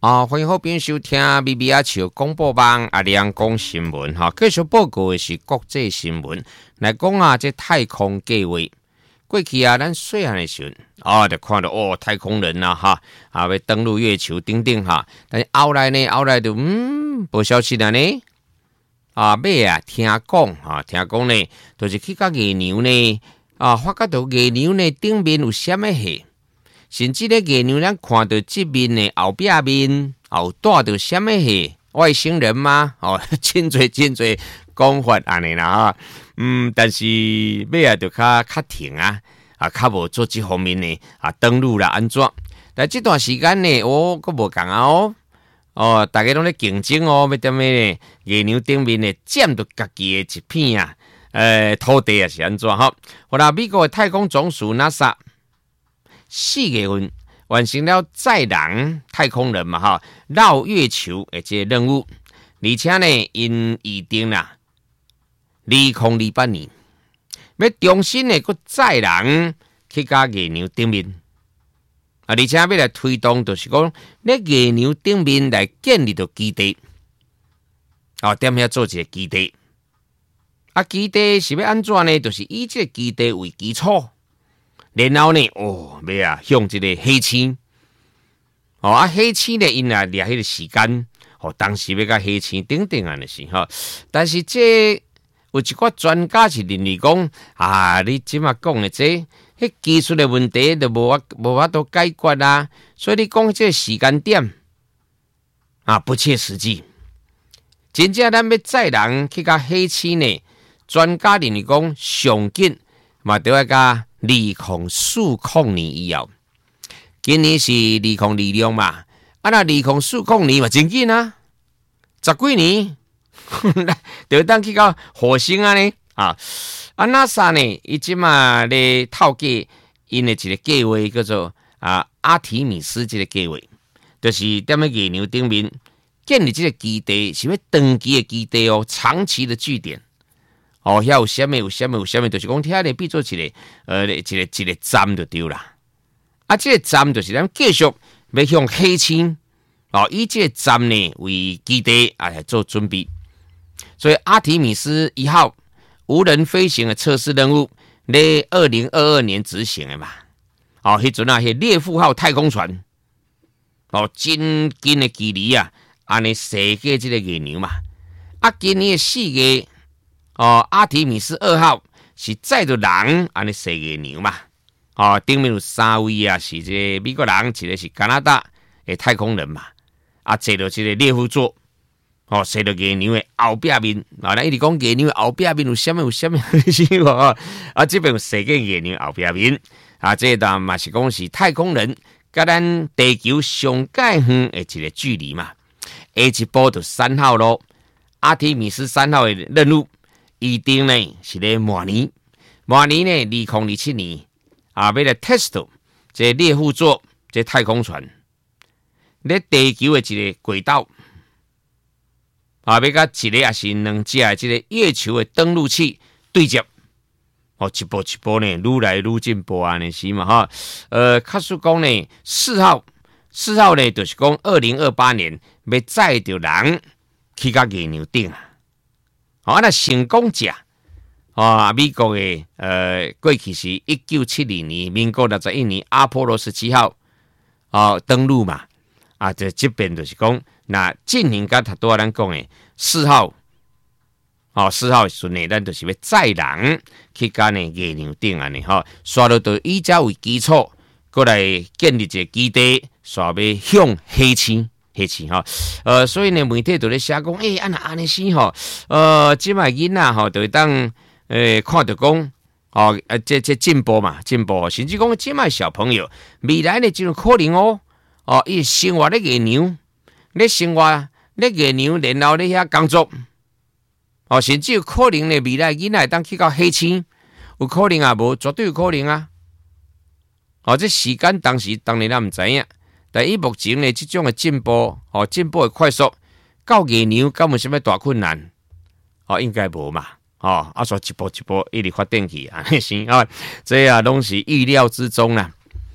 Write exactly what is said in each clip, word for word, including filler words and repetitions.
啊，欢迎好朋友收听 B B 阿球广播网阿亮讲新闻哈。继续报告的是国际新闻，来讲啊，这太空计划过去啊，咱细汉的时候啊，就看到哦，太空人呐、啊、哈，啊要登陆月球等等哈。但是后来呢，后来就嗯，无消息了呢。啊，尾啊，听讲哈，听讲呢，就是去到月球呢，啊，发觉到月球呢顶面有啥物事。甚至咧，月亮咱看到这面的后壁面，后带到什么是外星人吗？哦，真侪真侪讲法安尼啦哈。嗯，但是尾啊，就较较停啊，啊，较无做这方面呢啊登陆啦安怎？但这段时间呢，哦，佫无共啊哦，哦，大家拢咧竞争哦，要点咩呢？月亮顶面呢占到家己的一片啊，呃，土地啊是安怎哈？好啦，美国的太空总署 NASA。四月份完成了载人太空人嘛哈绕月球的这个任务，而且呢，因预定啦，二零二八年要重新的个载人去到月球顶面啊，而且要来推动，就是讲在月球顶面来建立到基地，哦，点遐做一个基地，啊，基地是要安怎呢？就是以这个基地为基础。然后呢，哦，要啊向这个黑星，哦啊黑星呢，因啊掠迄个时间，哦，当时要甲黑星等等安尼是哈。但是这有一寡专家是认为讲，啊，你即马讲的这，迄技术的问题就无法无法度解决啦。所以你讲这时间点啊不切实际。真正咱要载人去甲黑星呢，专家认为讲上紧嘛，都要甲。二零四零年以后，今年是二零二六嘛，啊那二零四零年嘛真紧啊，十几年，就当去到火星啊呢啊，啊 NASA 呢，伊即嘛咧透计因的一个计划叫做啊阿提米斯这个计划，就是踮咧月球顶面建立这个基地，是要长期的基地哦，长期的据点。哦，遐有啥物有啥物有啥物，就是讲遐咧变做一个呃一个一个站就对啦。啊，这个站就是咱继续要向黑星哦，以这个站呢为基地啊来做准备。所以阿提米斯一号无人飞行的测试任务，咧二零二二年执行的嘛。哦，迄阵啊，迄猎户号太空船哦，真近的距离啊，安尼射过这个月球嘛。啊，今年的四月。哦，阿提米斯二号是载着人安尼射月球嘛？哦，顶面有三位啊，是这个美国人，一个是加拿大的太空人嘛。啊，坐到这个猎户座，哦，射到月球的后壁面。啊，咱一直讲月球的后壁面有啥物有啥物是无？啊，这边有射进月球后壁面。啊，这段嘛是讲是太空人甲咱地球上界远的一个距离嘛。下一步就三号咯，阿提米斯三号的任务。预定呢是咧明年，明年呢二零二七年啊，要来 test 这猎户座这太空船咧地球的一个轨道啊，要甲一个也是两只的这个月球的登陆器对接，哦，一步一步呢，愈来愈进步啊，那是嘛哈？呃，卡叔讲呢，四号四号呢，就是讲二零二八年要载着人去到月球顶啊。好、哦，那成功者啊，美国的呃，过去是一九七二年，民国六十一年阿波罗十七号哦登陆嘛，啊，这这边就是讲，那进行甲他多咱讲的四号，哦，四号顺利，咱就是要载人去甲呢月球顶安尼哈，刷到到以这为基础，过来建立一个基地，刷要向黑星。黑星哈，呃，所以呢，媒体都咧写讲，诶、欸，安那安尼是吼，呃，即卖囡仔吼，就当诶、呃、看到讲，哦，呃，这这进步嘛，进步，甚至讲即卖小朋友未来呢，就有可能哦，哦，伊生活咧月球，咧生活咧月球，然后咧遐工作，哦，甚至有可能呢，未来囡仔当去到黑星，有可能啊，无绝对有可能啊，哦，这时间当时当然咱毋知影。但以目前呢，这种的进步，哦，进步的快速，到月球敢有什么大困难？哦，应该无嘛，哦，啊，说一步一步一直发展去啊，是啊，这啊拢是意料之中啦。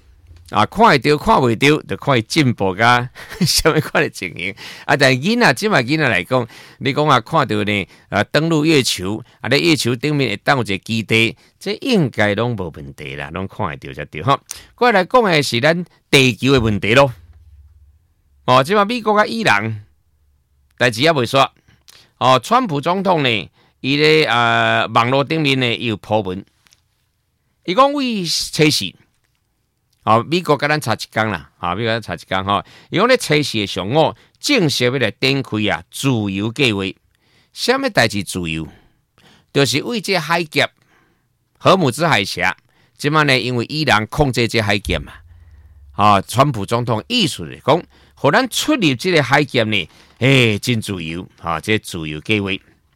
啊，看会到看袂到，就看伊进步甲什么款的情形。啊，但囡仔即卖囡仔来讲，你讲啊，看到呢，啊，登陆月球，啊，咧月球顶面会当有一个基地，这应该拢无问题啦，拢看会到才对吼。过来讲的是咱地球的问题咯。哦，即卖美国甲伊朗代志也未煞。哦，川普总统呢，伊咧啊网络顶面呢有破文，伊讲为测试。哦，美国甲咱差一天啦，啊，美国咱差一天吼。伊讲咧测试的上午正式要来展开啊自由计划。什么代志自由？就是为这海峡荷姆兹海峡，即摆呢因为伊朗控制这海峡嘛，啊，川普总统意思是讲，互咱出入这个海峡呢，诶，真自由，啊，这自由计划。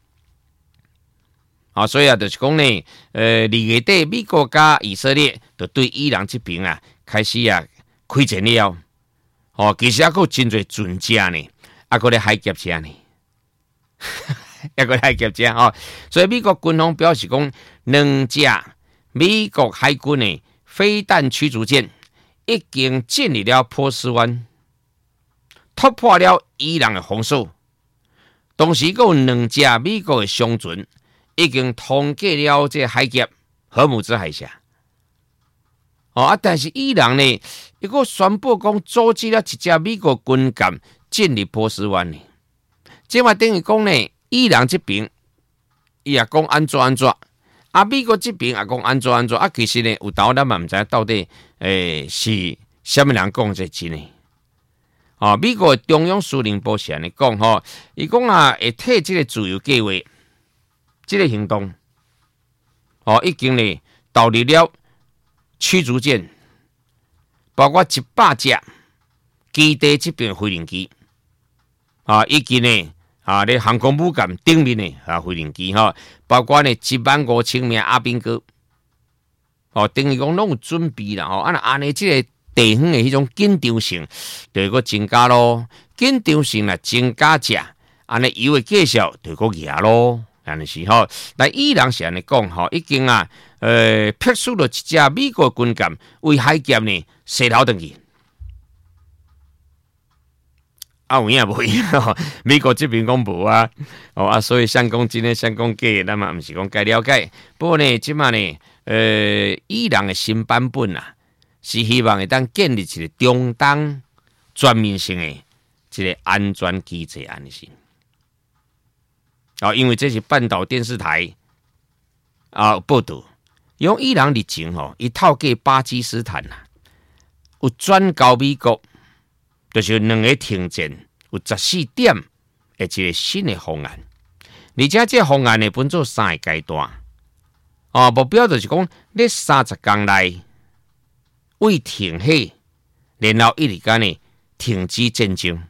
啊，所以啊，就是讲呢，呃，二月底美国加以色列就对伊朗这边啊。开始啊，开战了，哦，其实还有真侪船只呢，还有咧海劫车呢，还有海劫车哦。所以美国军方表示讲，两架美国海军的飞弹驱逐舰已经进入了波斯湾，突破了伊朗的封锁。同时，还有两架美国的商船已经通过了这海峡荷姆兹海峡。哦啊！但是伊朗呢，一个宣布讲阻止了一架美国军舰进入波斯湾呢。即嘛等于讲呢，伊朗这边伊也讲安怎安怎，啊美国这边也讲安怎安怎啊。其实呢，有道咱嘛唔知到底诶、欸、是什么人讲这真呢？哦，美国中央司令部是安尼讲吼，伊讲啊会替这个自由计划，这个行动，哦已经呢导入了。驱逐舰包括一百架基地这边飞行机啊，以及呢啊，咧航空母舰顶面的啊飞行机哈，包括呢一万五千名阿兵哥，哦，等于讲拢有准备啦，哦，啊那安尼这个地方的迄种紧张性就会增加咯，紧张性啦增加者，安尼伊会继续就个压咯。安尼是吼，但伊朗是安尼讲吼，已经啊，呃，撇出了一架美国军舰为海峡呢射头登去。啊有影无影？美国这边讲无啊，哦啊，所以想讲真诶，想讲假诶，咱嘛毋是讲该了解。不过呢，即马呢，呃，伊朗诶新版本啊，是希望会当建立一个中东全面性诶一个安全机制，安尼是。啊，因为这是半岛电视台啊报道，用伊朗日前吼，伊透过巴基斯坦啊，有转交美国，就是两个停战有十四点的一个新的方案，而且这个方案呢分做三个阶段，啊，目标就是讲，你三十天内为停火，然后一直间呢停止战争。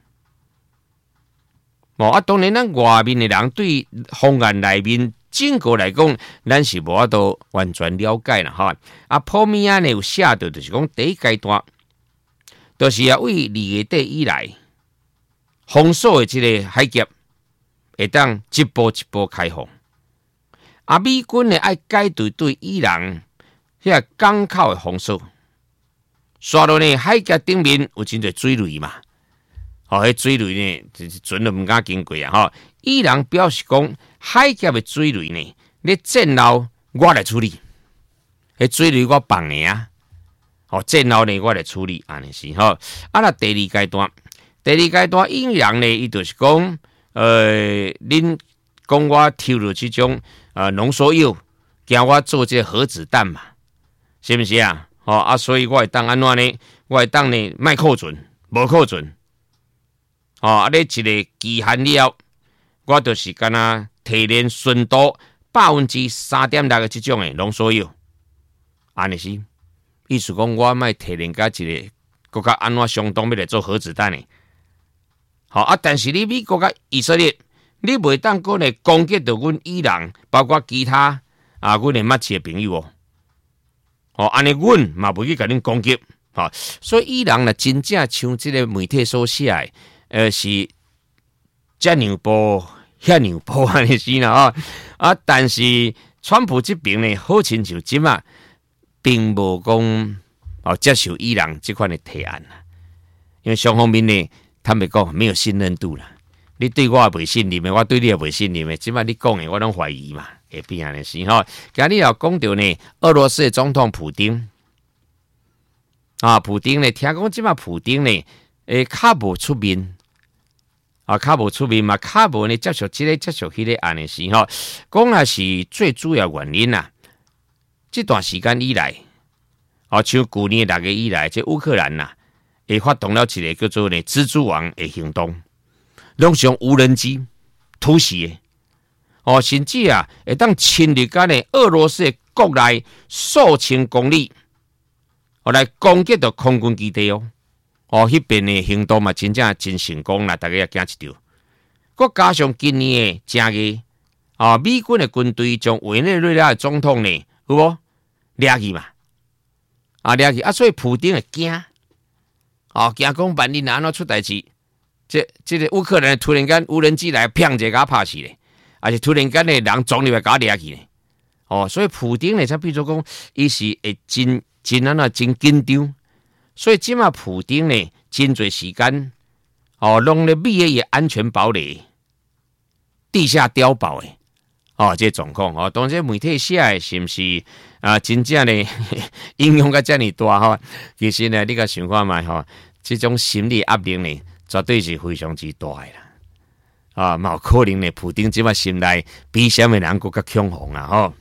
哦，啊，当然，咱外面的人对方案内面整个来讲，咱是无法度完全了解啦，哈。啊，普米亚呢有写到，就是讲第一阶段，就是啊为二月底以来封锁的这个海峡，会当一步一步开放。啊，美军呢爱解除对伊朗迄个港口的封锁，刷到呢海峡顶面有真侪水雷嘛。哦，迄水雷呢，就是船都唔敢经过啊！吼，伊朗表示讲，海峡的水雷呢，你战后我来处理，迄水雷我放的啊！哦，战后呢我来处理，安尼是吼。啊，那第二阶段，第二阶段伊朗呢，伊就是讲，呃，恁讲我抽到这种呃浓缩铀，叫我做这核子弹嘛，是不是啊？哦啊，所以我会当安怎呢？我会当呢卖库存，无库存。哦，啊！你一个期限了，我就是干那提炼纯度百分之三点六的这种诶浓缩铀，安尼是意思讲我卖提炼甲一个国家安怎相当要来做核子弹诶。好啊，但是你美国甲以色列，你袂当讲来攻击到阮伊朗，包括其他啊，阮诶密切朋友哦。哦，安尼阮嘛袂去甲恁攻击，吼、哦，所以伊朗呢真正像即个媒体所写诶。呃，是这样波、遐样波安尼是啦啊啊！但是川普这边呢，好亲像即嘛，并无讲哦接受伊朗这款的提案啦。因为双方面呢，坦白讲没有信任度啦。你对我也袂信任的，我对你也袂信任的，即摆你讲的我拢怀疑嘛，会变安尼是吼。今日又讲到呢，俄罗斯的总统普丁啊，普丁呢，听讲即摆普丁呢，诶，较无出面啊，较无出面嘛，较无呢接受即个接受迄个安尼是吼。讲也是最主要原因啦。这段时间以来，哦，像去年六月以来，这乌克兰呐，会发动了一个叫做呢蜘蛛网的行动。拢是用无人机突袭的，哦，甚至啊，会当侵入到呢俄罗斯的国内数千公里，哦，来攻击到空军基地哦，哦，迄边的行动嘛，真正真成功啦，大家也惊一跳。佮加上今年的正月，啊，美军的军队将委内瑞拉的总统呢，有无掠去嘛？啊，掠去啊，所以普丁会惊，哦，惊讲万一安怎出代志。这这个乌克兰突然间无人机来，砰就给他拍死咧，而且突然间呢，人撞入来给他掠去咧。哦，所以普丁呢，像比如说讲，伊是会真真安那真紧张，所以即马普丁呢，真侪时间哦，弄咧美的安全堡垒、地下碉堡诶，哦，这状况哦，当然媒体写的是不是啊？真正呢，影响个遮尔大吼，其实呢，你个想看卖吼，这种心理压力呢。绝对是非常之大的啦，啊，冇可能呢。普丁即摆心内比什么人更加恐慌啊！吼。